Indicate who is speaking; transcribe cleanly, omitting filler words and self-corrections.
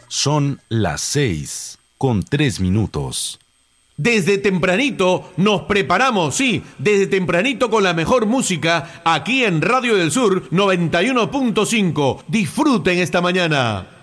Speaker 1: Son las 6:03.
Speaker 2: Desde tempranito nos preparamos, sí, desde tempranito con la mejor música aquí en Radio del Sur 91.5. Disfruten esta mañana.